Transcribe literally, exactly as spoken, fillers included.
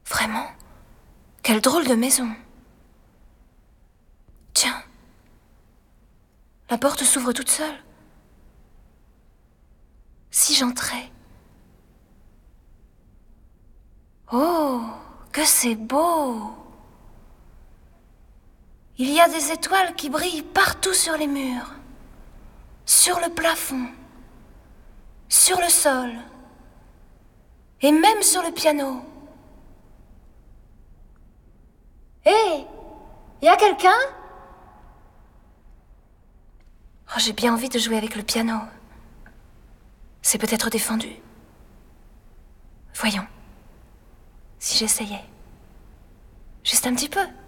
Vraiment? Quelle drôle de maison. Tiens. La porte s'ouvre toute seule. Si j'entrais. Oh, que c'est beau! Il y a des étoiles qui brillent partout sur les murs, sur le plafond, sur le sol, et même sur le piano. Hé, hey, y a quelqu'un? Oh, j'ai bien envie de jouer avec le piano. C'est peut-être défendu. Voyons. Si j'essayais. Juste un petit peu.